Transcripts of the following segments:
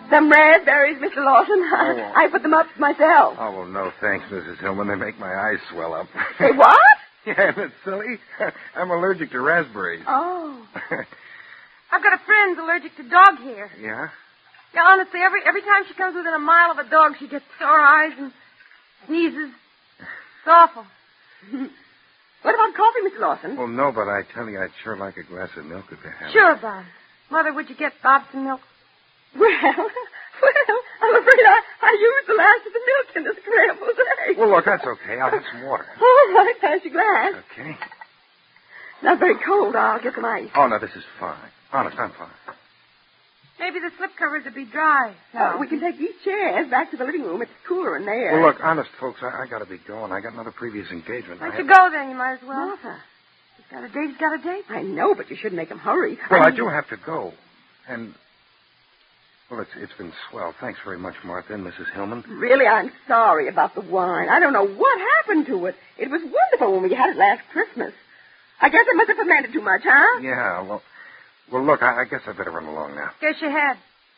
Some raspberries, Mr. Lawson. Oh. I put them up myself. Oh, well, no thanks, Mrs. Hillman. They make my eyes swell up. Say what? Yeah, isn't it silly? I'm allergic to raspberries. Oh. I've got a friend who's allergic to dog hair. Yeah? Yeah, honestly, every time she comes within a mile of a dog, she gets sore eyes and sneezes. It's awful. What about coffee, Mr. Lawson? Well, no, but I tell you, I'd sure like a glass of milk if they have it. Sure, Bob. Mother, would you get Bob some milk? Well, I'm afraid I used the last of the milk in the scrambled eggs. Well, look, that's okay. I'll have some water. All right, pass your glass. Okay. Not very cold. I'll get some ice. Oh, no, this is fine. Honest, I'm fine. Maybe the slip covers would be dry. No. We can take these chairs back to the living room. It's cooler in there. Well, look, honest, folks, I got to be going. I got another previous engagement. Why don't you go then? You might as well. Martha. He's got a date. He's got a date. I know, but you shouldn't make him hurry. Well, I do have to go. And, well, it's been swell. Thanks very much, Martha and Mrs. Hillman. Really, I'm sorry about the wine. I don't know what happened to it. It was wonderful when we had it last Christmas. I guess I must have fermented too much, huh? Yeah, well, look, I guess I better run along now. Guess you had.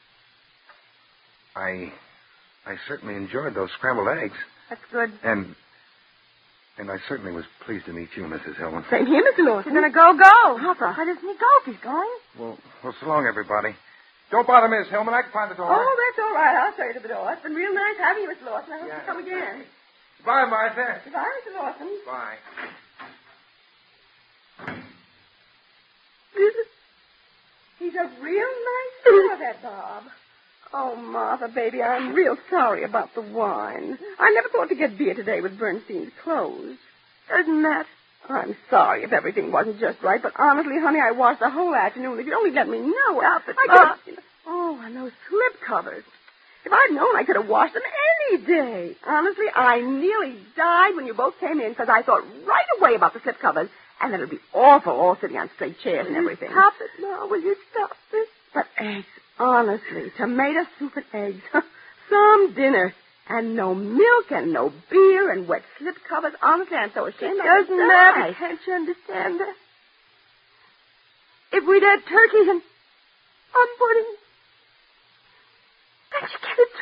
I certainly enjoyed those scrambled eggs. That's good. And I certainly was pleased to meet you, Mrs. Hillman. Same here, Mr. Lawson. If you're going to go. Papa. Why doesn't he go if he's going? Well, so long, everybody. Don't bother Miss Hillman. I can find the door. Oh, that's all right. I'll show you to the door. It's been real nice having you, Mr. Lawson. I hope you come again. Bye, Martha. Goodbye, Mr. Lawson. Bye. He's a real nice fellow, that Bob. Oh, Martha, baby, I'm real sorry about the wine. I never thought to get beer today with Bernstein's closed. Isn't that? I'm sorry if everything wasn't just right, but honestly, honey, I watched the whole afternoon. If you'd only let me know. Oh, and those slip covers. If I'd known, I could have washed them any day. Honestly, I nearly died when you both came in because I thought right away about the slip covers. And that it would be awful all sitting on straight chairs and everything. Stop it now. Will you stop this? But eggs, honestly, tomato soup and eggs. Some dinner. And no milk and no beer and wet slip covers. Honestly, I'm so ashamed. It doesn't matter. Can't you understand that? If we'd had turkey and pudding, then you get it